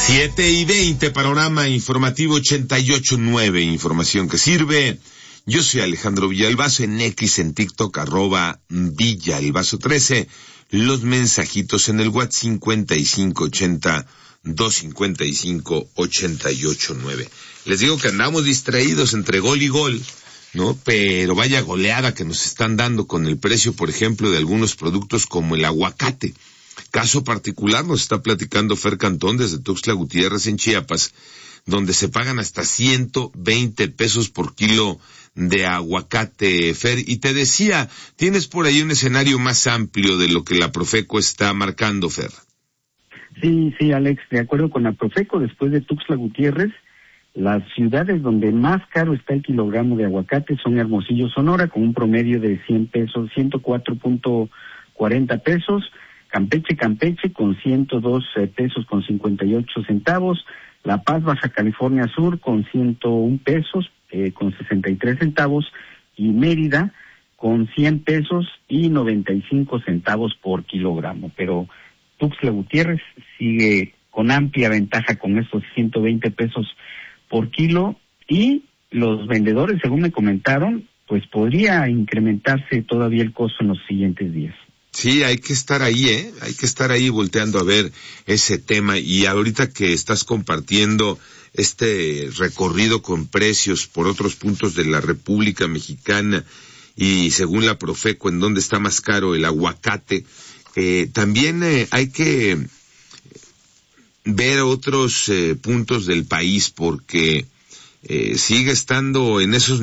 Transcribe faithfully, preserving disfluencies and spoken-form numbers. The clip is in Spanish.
Siete y veinte, panorama informativo ochenta y ocho nueve, información que sirve. Yo soy Alejandro Villalbazo, en X, en TikTok, arroba Villalbazo trece. Los mensajitos en el WhatsApp cincuenta y cinco ochenta, doscientos cincuenta y cinco, ochenta y ocho nueve. Les digo que andamos distraídos entre gol y gol, ¿no? Pero vaya goleada que nos están dando con el precio, por ejemplo, de algunos productos como el aguacate. Caso particular nos está platicando Fer Cantón desde Tuxtla Gutiérrez en Chiapas, donde se pagan hasta ciento veinte pesos por kilo de aguacate, Fer. Y te decía, tienes por ahí un escenario más amplio de lo que la Profeco está marcando, Fer. Sí, sí, Alex, de acuerdo con la Profeco, después de Tuxtla Gutiérrez, las ciudades donde más caro está el kilogramo de aguacate son Hermosillo, Sonora, con un promedio de cien pesos, ciento cuatro punto cuarenta pesos, Campeche, Campeche, con ciento dos pesos con cincuenta y ocho centavos, La Paz, Baja California Sur, con ciento un pesos, eh, con sesenta y tres centavos, y Mérida, con cien pesos y noventa y cinco centavos por kilogramo. Pero Tuxtla Gutiérrez sigue con amplia ventaja con estos ciento veinte pesos por kilo, y los vendedores, según me comentaron, pues podría incrementarse todavía el costo en los siguientes días. Sí, hay que estar ahí, ¿eh? Hay que estar ahí volteando a ver ese tema. Y ahorita que estás compartiendo este recorrido con precios por otros puntos de la República Mexicana y según la Profeco, en dónde está más caro el aguacate, eh, también eh, hay que ver otros eh, puntos del país porque eh, sigue estando en esos